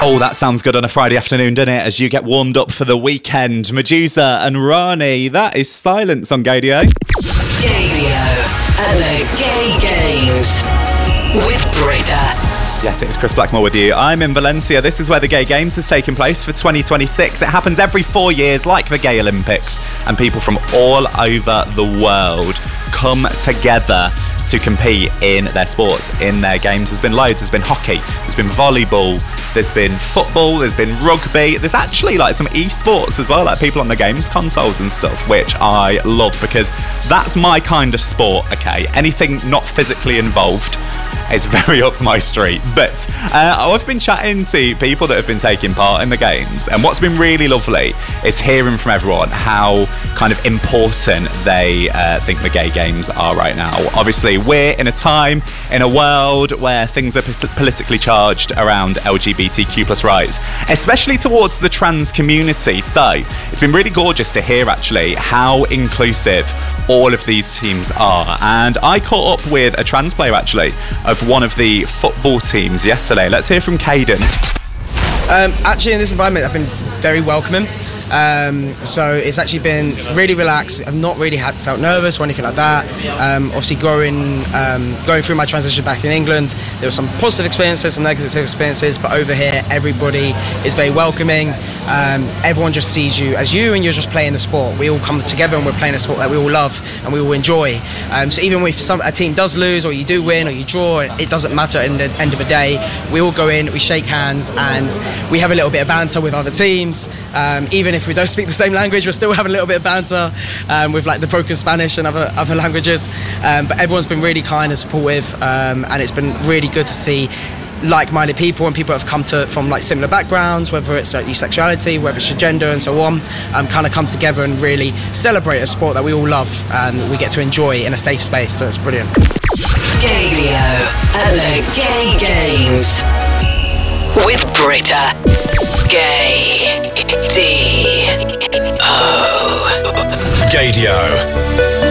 Oh, that sounds good on a Friday afternoon, doesn't it? As you get warmed up for the weekend. Medusa and Rani, that is Silence on Gaydio. Gaydio at the Gay Games with Britta. Yes, it's Chris Blackmore with you. I'm in Valencia. This is where the Gay Games is taking place for 2026. It happens every 4 years, like the Gay Olympics, and people from all over the world come together to compete in their sports, in their games. There's been loads. There's been hockey, there's been volleyball, there's been football, there's been rugby. There's actually like some esports as well, like people on the games consoles and stuff, which I love because that's my kind of sport, okay? Anything not physically involved is very up my street. But I've been chatting to people that have been taking part in the games, and what's been really lovely is hearing from everyone how kind of important they think the Gay Games are right now. Obviously, we're in a time, in a world where things are politically charged around LGBTQ plus rights, especially towards the trans community. So it's been really gorgeous to hear actually how inclusive all of these teams are. And I caught up with a trans player actually of one of the football teams yesterday. Let's hear from Caden. Actually, in this environment, I've been very welcoming. So it's actually been really relaxed. I've not really felt nervous or anything like that. Obviously, going through my transition back in England, there were some positive experiences, some negative experiences, but over here, everybody is very welcoming. Everyone just sees you as you, and you're just playing the sport. We all come together and we're playing a sport that we all love and we all enjoy. So even if a team does lose, or you do win, or you draw, it doesn't matter. At the end of the day, we all go in, we shake hands, and we have a little bit of banter with other teams. Even if we don't speak the same language, we're still having a little bit of banter with like the broken Spanish and other languages. But everyone's been really kind and supportive, and it's been really good to see like-minded people and people that have come from like similar backgrounds, whether it's your sexuality, whether it's your gender and so on, kind of come together and really celebrate a sport that we all love and we get to enjoy in a safe space. So it's brilliant. Gaydio at the Gay Games with Britta. Gaydio. Gaydio.